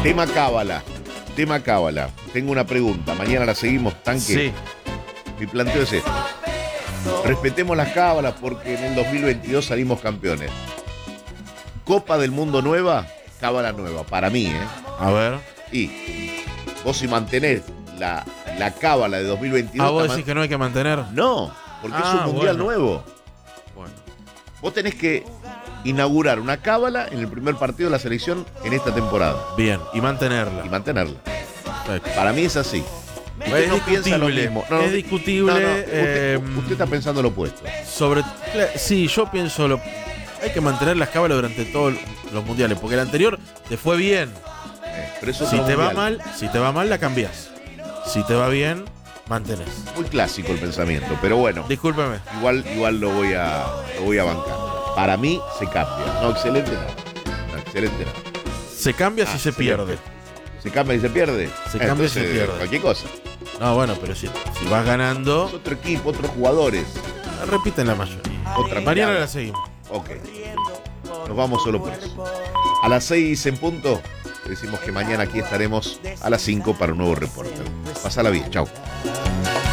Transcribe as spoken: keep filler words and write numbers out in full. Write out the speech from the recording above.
Tema cábala. Tema cábala. Tengo una pregunta. Mañana la seguimos, tanque. Sí. Mi planteo es este. Respetemos las cábalas porque en el dos mil veintidós salimos campeones. Copa del Mundo nueva, cábala nueva. Para mí, ¿eh? A ver. Y vos si mantenés la, la cábala de dos mil veintidós... Ah, vos también... decís que no hay que mantener. No, porque ah, es un mundial bueno. nuevo. Bueno. Vos tenés que inaugurar una cábala en el primer partido de la selección en esta temporada. Bien, y mantenerla. Y mantenerla. Perfecto. Para mí es así. Usted Es no piensa lo discutible. mismo. No, es discutible. no, no, usted, eh, usted está pensando lo opuesto. Sobre. Sí, yo pienso lo. Hay que mantener las cábalas durante todos los mundiales, porque el anterior te fue bien. Eh, pero eso Si es te mundial. va mal, si te va mal la cambiás. Si te va bien, mantenés. Muy clásico el pensamiento, pero bueno, Discúlpeme. igual, igual lo voy a, lo voy a bancar. Para mí se cambia. No, excelente no. No, excelente no. Se cambia si Ah, se excelente. pierde. ¿Se cambia y se pierde? Se Eh, cambia y se entonces, pierde. Cualquier cosa. No, bueno, pero si, si vas Es ganando, otro equipo, otros jugadores. repiten la mayoría. Otra Mañana mirada. la seguimos. Ok. Nos vamos solo por eso. A las seis en punto, decimos que mañana aquí estaremos a las cinco para un nuevo reporte. Pasala bien, chau.